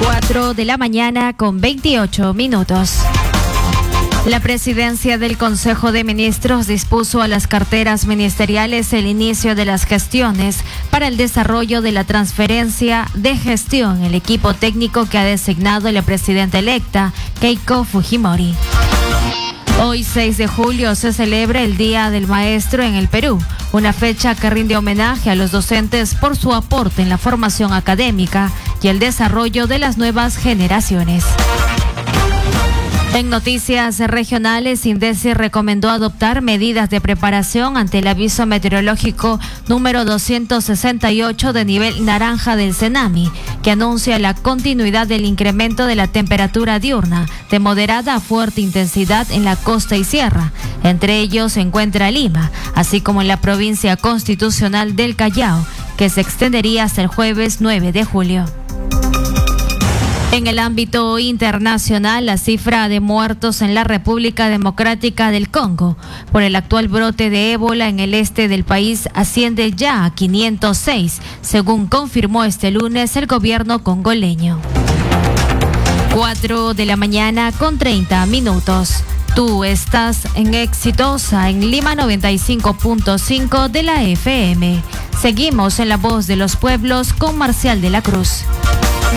4 de la mañana con 28 minutos. La presidencia del Consejo de Ministros dispuso a las carteras ministeriales el inicio de las gestiones para el desarrollo de la transferencia de gestión, el equipo técnico que ha designado la presidenta electa, Keiko Fujimori. Hoy, 6 de julio, se celebra el Día del Maestro en el Perú, una fecha que rinde homenaje a los docentes por su aporte en la formación académica y el desarrollo de las nuevas generaciones. En noticias regionales, INDECI recomendó adoptar medidas de preparación ante el aviso meteorológico número 268 de nivel naranja del CENAMI, que anuncia la continuidad del incremento de la temperatura diurna de moderada a fuerte intensidad en la costa y sierra. Entre ellos se encuentra Lima, así como en la provincia constitucional del Callao, que se extendería hasta el jueves 9 de julio. En el ámbito internacional, la cifra de muertos en la República Democrática del Congo por el actual brote de ébola en el este del país asciende ya a 506, según confirmó este lunes el gobierno congoleño. 4 de la mañana con 30 minutos. Tú estás en Exitosa en Lima 95.5 de la FM. Seguimos en La Voz de los Pueblos con Marcial de la Cruz.